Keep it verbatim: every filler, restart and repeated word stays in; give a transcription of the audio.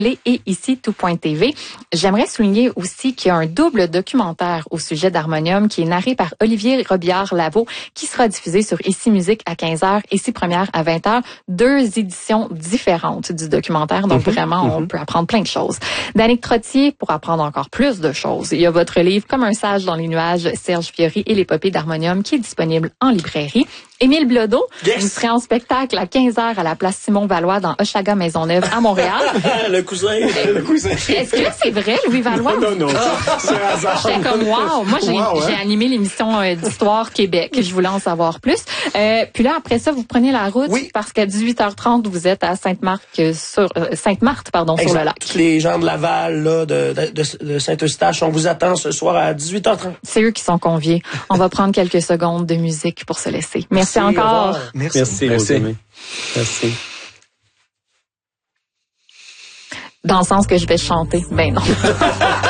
et ici tout point t v. J'aimerais souligner aussi qu'il y a un double documentaire au sujet d'Harmonium qui est narré par Olivier Robillard-Lavaux qui sera diffusé sur Ici Musique à quinze heures, Ici Première à vingt heures. Deux éditions différentes du documentaire, donc mm-hmm. vraiment mm-hmm. on peut apprendre plein de choses. Danick Trottier pour apprendre encore plus de choses. Il y a votre livre Comme un sage dans les nuages, Serge Fiori et l'épopée d'Harmonium qui est disponible en librairie. Émile Bilodeau, yes. Vous serez en spectacle à quinze heures à la place Simon-Valois dans Hochelaga Maisonneuve à Montréal. le cousin, le cousin. Est-ce que c'est vrai, Louis Valois? Non, non, c'est un hasard. J'étais comme, wow! Moi, j'ai, wow, j'ai hein? animé l'émission euh, d'Histoire Québec. Je voulais en savoir plus. Euh, puis là, après ça, vous prenez la route oui. parce qu'à dix-huit heures trente, vous êtes à Sainte-Marthe, sur, euh, Sainte-Marthe, pardon, exact. Sur le lac. Les gens de Laval, là, de, de, de Saint-Eustache, on vous attend ce soir à dix-huit heures trente. C'est eux qui sont conviés. On va prendre quelques secondes de musique pour se laisser. Merci, Merci encore. Merci. Merci. Merci. Merci. Dans le sens que je vais chanter. Ben non.